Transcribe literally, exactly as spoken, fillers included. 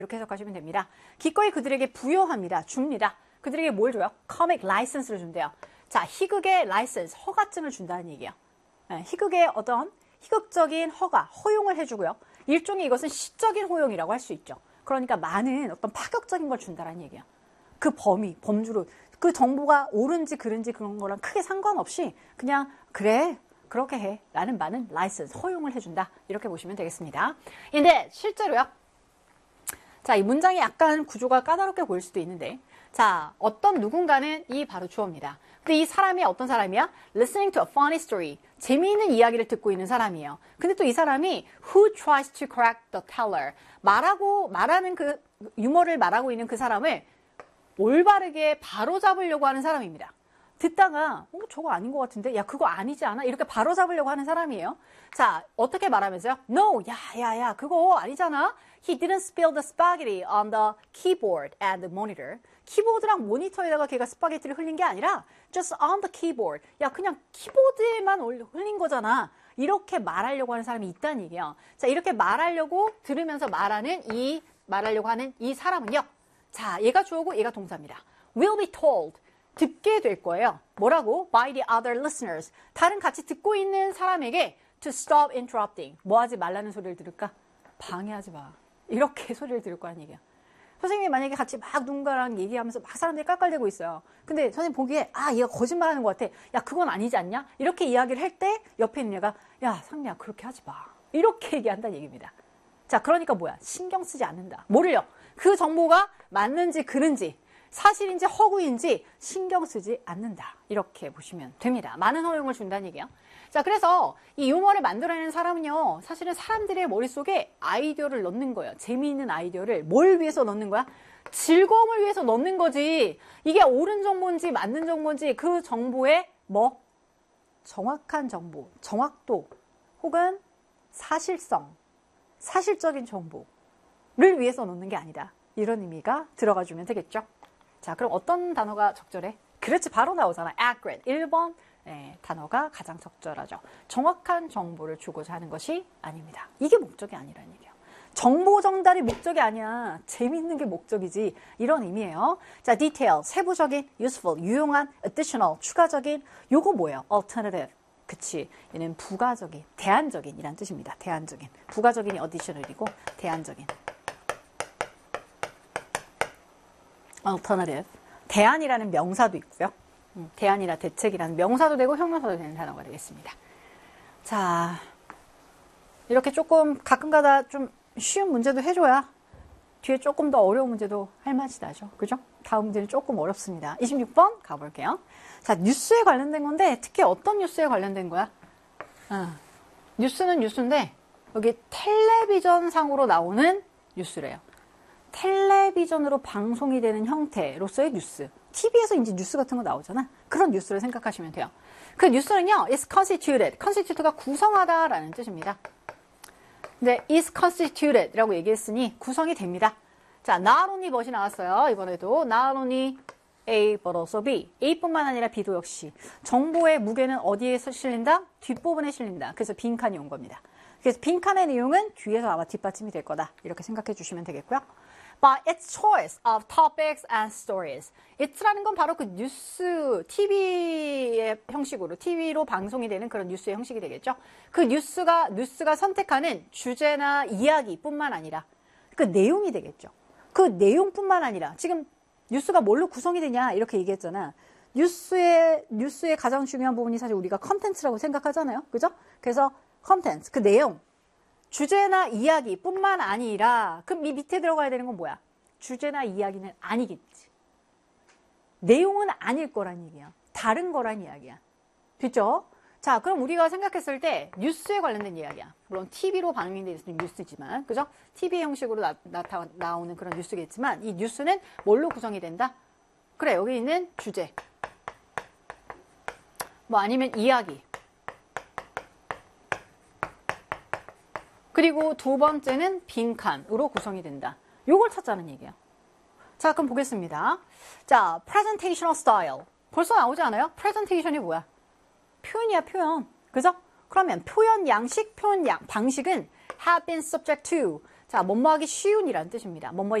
이렇게 해석하시면 됩니다. 기꺼이 그들에게 부여합니다. 줍니다. 그들에게 뭘 줘요? comic license를 준대요. 자, 희극의 라이센스, 허가증을 준다는 얘기예요. 네, 희극의 어떤 희극적인 허가, 허용을 해주고요. 일종의 이것은 시적인 허용이라고 할 수 있죠. 그러니까 많은 어떤 파격적인 걸 준다는 얘기예요. 그 범위, 범주로 그 정보가 옳은지 그른지 그런 거랑 크게 상관없이 그냥 그래, 그렇게 해 라는 많은 라이센스, 허용을 해준다. 이렇게 보시면 되겠습니다. 근데 실제로요. 자, 이 문장이 약간 구조가 까다롭게 보일 수도 있는데 자, 어떤 누군가는 이 바로 주어입니다. 근데 이 사람이 어떤 사람이야? Listening to a funny story. 재미있는 이야기를 듣고 있는 사람이에요. 근데 또 이 사람이 who tries to correct the teller. 말하고, 말하는 그 유머를 말하고 있는 그 사람을 올바르게 바로잡으려고 하는 사람입니다. 듣다가 어, 저거 아닌 것 같은데? 야, 그거 아니지 않아? 이렇게 바로잡으려고 하는 사람이에요. 자, 어떻게 말하면서요? No, 야, 야, 야, 그거 아니잖아. He didn't spill the spaghetti on the keyboard and the monitor. 키보드랑 모니터에다가 걔가 스파게티를 흘린 게 아니라 just on the keyboard. 야, 그냥 키보드에만 흘린 거잖아. 이렇게 말하려고 하는 사람이 있다는 얘기예요. 자, 이렇게 말하려고 들으면서 말하는 이 말하려고 하는 이 사람은요. 자, 얘가 주어고 얘가 동사입니다. will be told. 듣게 될 거예요. 뭐라고? by the other listeners. 다른 같이 듣고 있는 사람에게 to stop interrupting. 뭐 하지 말라는 소리를 들을까? 방해하지 마. 이렇게 소리를 들을 거라는 얘기야. 선생님이 만약에 같이 막 누군가랑 얘기하면서 막 사람들이 깔깔대고 있어요. 근데 선생님 보기에 아, 얘가 거짓말하는 것 같아. 야, 그건 아니지 않냐? 이렇게 이야기를 할 때 옆에 있는 얘가 야, 상미야, 그렇게 하지 마. 이렇게 얘기한다는 얘기입니다. 자, 그러니까 뭐야? 신경 쓰지 않는다. 뭐를요? 그 정보가 맞는지 그른지 사실인지 허구인지 신경 쓰지 않는다. 이렇게 보시면 됩니다. 많은 허용을 준다는 얘기예요. 자, 그래서 이 유머를 만들어내는 사람은요. 사실은 사람들의 머릿속에 아이디어를 넣는 거예요. 재미있는 아이디어를 뭘 위해서 넣는 거야? 즐거움을 위해서 넣는 거지. 이게 옳은 정보인지 맞는 정보인지 그 정보의 뭐? 정확한 정보, 정확도 혹은 사실성, 사실적인 정보를 위해서 넣는 게 아니다. 이런 의미가 들어가 주면 되겠죠. 자, 그럼 어떤 단어가 적절해? 그렇지, 바로 나오잖아. accurate. 일 번 네, 단어가 가장 적절하죠. 정확한 정보를 주고자 하는 것이 아닙니다. 이게 목적이 아니라는 얘기예요. 정보 전달이 목적이 아니야. 재미있는 게 목적이지. 이런 의미예요. 자, detail, 세부적인, useful, 유용한, additional, 추가적인. 요거 뭐예요? alternative. 그치. 얘는 부가적인, 대안적인 이란 뜻입니다. 대안적인. 부가적인이 additional이고 대안적인. alternative. 대안이라는 명사도 있고요. 음, 대안이나 대책이라는 명사도 되고 형용사도 되는 단어가 되겠습니다. 자, 이렇게 조금 가끔가다 좀 쉬운 문제도 해줘야 뒤에 조금 더 어려운 문제도 할 맛이 나죠. 그죠? 다음 문제는 조금 어렵습니다. 이십육 번 가볼게요. 자, 뉴스에 관련된 건데 특히 어떤 뉴스에 관련된 거야? 아, 뉴스는 뉴스인데 여기 텔레비전 상으로 나오는 뉴스래요. 텔레비전으로 방송이 되는 형태로서의 뉴스. 티비에서 이제 뉴스 같은 거 나오잖아. 그런 뉴스를 생각하시면 돼요. 그 뉴스는요, is constituted. constitute가 구성하다라는 뜻입니다. 근데 is constituted라고 얘기했으니 구성이 됩니다. 자, not only but이 나왔어요. 이번에도 not only A but also B. A뿐만 아니라 B도 역시 정보의 무게는 어디에 실린다? 뒷부분에 실린다. 그래서 빈칸이 온 겁니다. 그래서 빈칸의 내용은 뒤에서 아마 뒷받침이 될 거다. 이렇게 생각해 주시면 되겠고요. By its choice of topics and stories. it'라는 건 바로 그 뉴스, 티비의 형식으로, 티비로 방송이 되는 그런 뉴스의 형식이 되겠죠. 그 뉴스가, 뉴스가 선택하는 주제나 이야기뿐만 아니라 그 내용이 되겠죠. 그 내용뿐만 아니라 지금 뉴스가 뭘로 구성이 되냐 이렇게 얘기했잖아. 뉴스의, 뉴스의 가장 중요한 부분이 사실 우리가 컨텐츠라고 생각하잖아요. 그죠? 그래서 컨텐츠, 그 내용. 주제나 이야기뿐만 아니라 그럼 이 밑에 들어가야 되는 건 뭐야? 주제나 이야기는 아니겠지. 내용은 아닐 거란 얘기야. 다른 거란 이야기야. 됐죠? 자, 그럼 우리가 생각했을 때 뉴스에 관련된 이야기야. 물론 티비로 방영되어 있는 뉴스지만, 그죠? 티비 형식으로 나, 나타, 나오는 그런 뉴스겠지만 이 뉴스는 뭘로 구성이 된다? 그래, 여기 있는 주제. 뭐 아니면 이야기. 그리고 두 번째는 빈칸으로 구성이 된다. 요걸 찾자는 얘기예요. 자, 그럼 보겠습니다. 자, presentational style. 벌써 나오지 않아요? presentation이 뭐야? 표현이야, 표현. 그죠? 그러면 표현 양식, 표현 양, 방식은 have been subject to. 자, 뭐뭐 하기 쉬운이라는 뜻입니다. 뭐뭐